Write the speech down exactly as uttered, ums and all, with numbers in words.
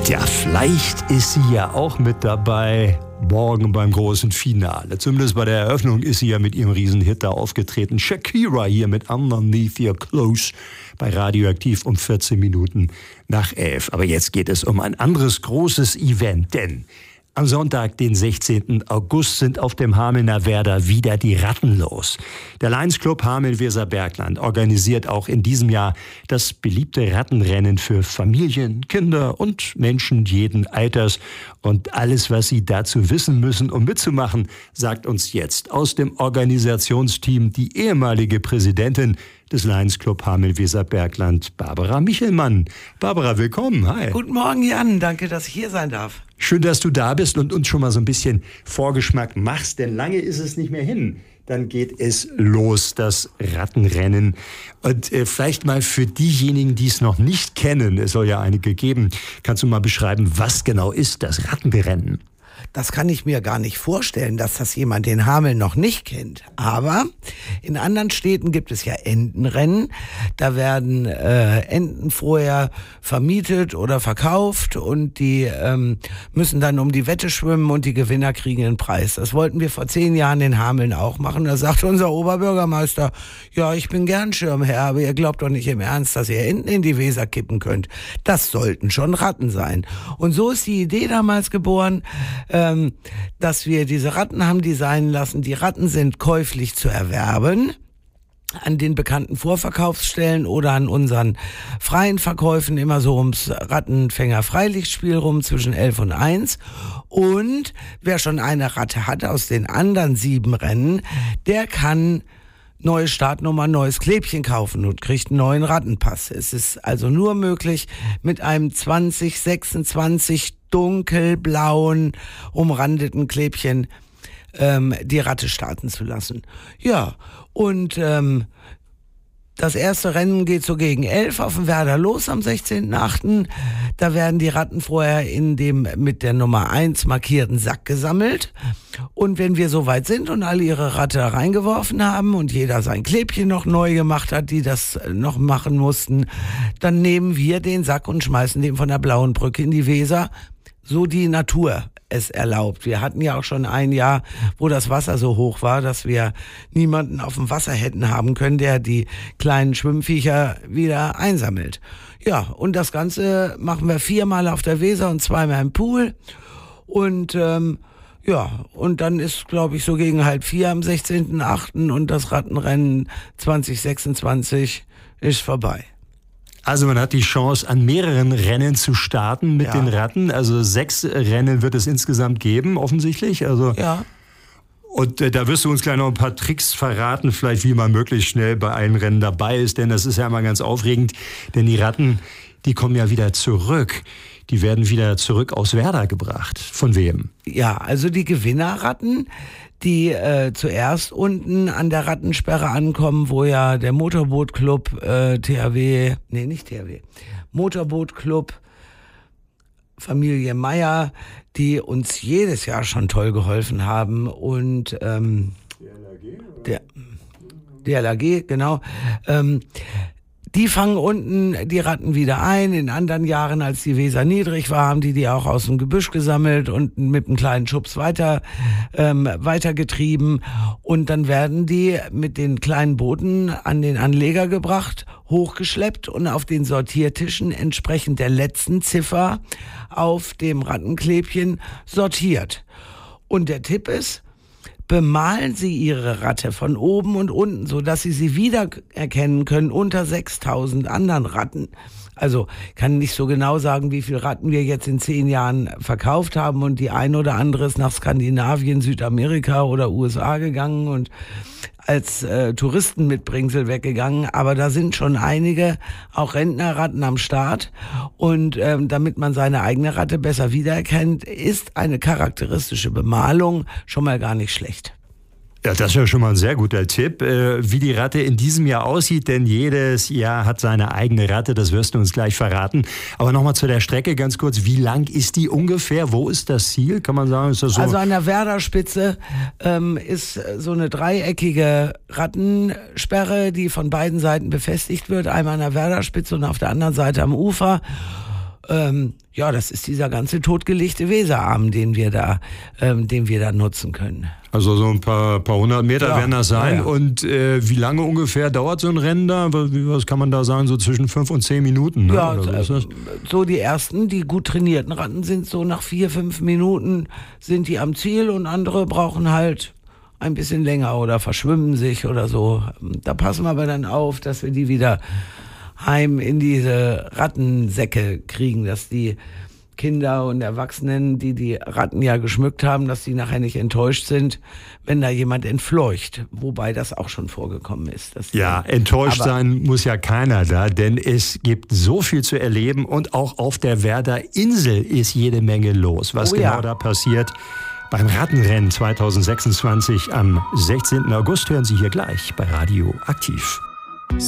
Tja, vielleicht ist sie ja auch mit dabei morgen beim großen Finale. Zumindest bei der Eröffnung ist sie ja mit ihrem Riesenhit da aufgetreten. Shakira hier mit Underneath Your Clothes bei Radioaktiv um vierzehn Minuten nach elf. Aber jetzt geht es um ein anderes großes Event, denn am Sonntag, den sechzehnten August, sind auf dem Hamelner Werder wieder die Ratten los. Der Lions Club Hameln-Weserbergland organisiert auch in diesem Jahr das beliebte Rattenrennen für Familien, Kinder und Menschen jeden Alters. Und alles, was Sie dazu wissen müssen, um mitzumachen, sagt uns jetzt aus dem Organisationsteam die ehemalige Präsidentin des Lions Club Hameln-Weserbergland, Barbara Michelmann. Barbara, willkommen. Hi. Guten Morgen, Jan. Danke, dass ich hier sein darf. Schön, dass du da bist und uns schon mal so ein bisschen Vorgeschmack machst, denn lange ist es nicht mehr hin. Dann geht es los, das Rattenrennen. Und äh, vielleicht mal für diejenigen, die es noch nicht kennen, es soll ja einige geben, kannst du mal beschreiben, was genau ist das Rattenrennen? Das kann ich mir gar nicht vorstellen, dass das jemand in Hameln noch nicht kennt. Aber in anderen Städten gibt es ja Entenrennen. Da werden äh, Enten vorher vermietet oder verkauft und die ähm, müssen dann um die Wette schwimmen und die Gewinner kriegen einen Preis. Das wollten wir vor zehn Jahren in Hameln auch machen. Da sagte unser Oberbürgermeister, ja, ich bin gern Schirmherr, aber ihr glaubt doch nicht im Ernst, dass ihr Enten in die Weser kippen könnt. Das sollten schon Ratten sein. Und so ist die Idee damals geboren, Ähm, dass wir diese Ratten haben designen lassen. Die Ratten sind käuflich zu erwerben an den bekannten Vorverkaufsstellen oder an unseren freien Verkäufen, immer so ums Rattenfänger-Freilichtspiel rum zwischen elf und eins. Und wer schon eine Ratte hat aus den anderen sieben Rennen, der kann neue Startnummer, neues Klebchen kaufen und kriegt einen neuen Rattenpass. Es ist also nur möglich, mit einem zwanzig sechsundzwanzig dunkelblauen, umrandeten Klebchen ähm, die Ratte starten zu lassen. Ja, und ähm, das erste Rennen geht so gegen elf auf dem Werder los am sechzehnten achten Da werden die Ratten vorher in dem mit der Nummer eins markierten Sack gesammelt. Und wenn wir soweit sind und alle ihre Ratte reingeworfen haben und jeder sein Klebchen noch neu gemacht hat, die das noch machen mussten, dann nehmen wir den Sack und schmeißen den von der Blauen Brücke in die Weser, so die Natur es erlaubt. Wir hatten ja auch schon ein Jahr, wo das Wasser so hoch war, dass wir niemanden auf dem Wasser hätten haben können, der die kleinen Schwimmviecher wieder einsammelt. Ja, und das Ganze machen wir viermal auf der Weser und zweimal im Pool. Und ähm, ja, und dann ist, glaube ich, so gegen halb vier am sechzehnten achten und das Rattenrennen zwanzig sechsundzwanzig ist vorbei. Also man hat die Chance, an mehreren Rennen zu starten mit ja. den Ratten. Also sechs Rennen wird es insgesamt geben, offensichtlich. Also ja. Und äh, da wirst du uns gleich noch ein paar Tricks verraten, vielleicht wie man möglichst schnell bei allen Rennen dabei ist. Denn das ist ja immer ganz aufregend. Denn die Ratten, die kommen ja wieder zurück. Die werden wieder zurück aus Werder gebracht. Von wem? Ja, also die Gewinnerratten, die äh, zuerst unten an der Rattensperre ankommen, wo ja der Motorbootclub äh, T H W, nee, nicht T H W, Motorbootclub Familie Meier, die uns jedes Jahr schon toll geholfen haben und ähm, D L R G, der D L R G, genau. Ähm, Die fangen unten die Ratten wieder ein. In anderen Jahren, als die Weser niedrig war, haben die die auch aus dem Gebüsch gesammelt und mit einem kleinen Schubs weiter ähm, weitergetrieben. Und dann werden die mit den kleinen Booten an den Anleger gebracht, hochgeschleppt und auf den Sortiertischen entsprechend der letzten Ziffer auf dem Rattenklebchen sortiert. Und der Tipp ist, bemalen Sie Ihre Ratte von oben und unten, sodass Sie sie wiedererkennen können unter sechstausend anderen Ratten. Also kann nicht so genau sagen, wie viele Ratten wir jetzt in zehn Jahren verkauft haben und die eine oder andere ist nach Skandinavien, Südamerika oder U S A gegangen und als äh, Touristenmitbringsel weggegangen, aber da sind schon einige, auch Rentnerratten am Start und ähm, damit man seine eigene Ratte besser wiedererkennt, ist eine charakteristische Bemalung schon mal gar nicht schlecht. Ja, das ist ja schon mal ein sehr guter Tipp, äh, wie die Ratte in diesem Jahr aussieht, denn jedes Jahr hat seine eigene Ratte, das wirst du uns gleich verraten. Aber nochmal zu der Strecke ganz kurz, wie lang ist die ungefähr? Wo ist das Ziel? Kann man sagen, ist das so? Also an der Werderspitze ähm, ist so eine dreieckige Rattensperre, die von beiden Seiten befestigt wird, einmal an der Werderspitze und auf der anderen Seite am Ufer. Ähm, ja, das ist dieser ganze totgelegte Weserarm, den wir da, ähm, den wir da nutzen können. Also so ein paar, paar hundert Meter Ja, werden das sein. ja, ja. Und äh, wie lange ungefähr dauert so ein Rennen da? Was, was kann man da sagen? So zwischen fünf und zehn Minuten? Ne? Ja, Oder so ist das? so die ersten, die gut trainierten Ratten sind so nach vier, fünf Minuten sind die am Ziel und andere brauchen halt ein bisschen länger oder verschwimmen sich oder so. Da passen wir aber dann auf, dass wir die wieder heim in diese Rattensäcke kriegen, dass die Kinder und Erwachsenen, die die Ratten ja geschmückt haben, dass die nachher nicht enttäuscht sind, wenn da jemand entfleucht. Wobei das auch schon vorgekommen ist. Dass Ja, dann, enttäuscht sein muss ja keiner da, denn es gibt so viel zu erleben und auch auf der Werder Insel ist jede Menge los. Was Oh genau ja. da passiert beim Rattenrennen zwanzig sechsundzwanzig am sechzehnten August hören Sie hier gleich bei Radio Aktiv.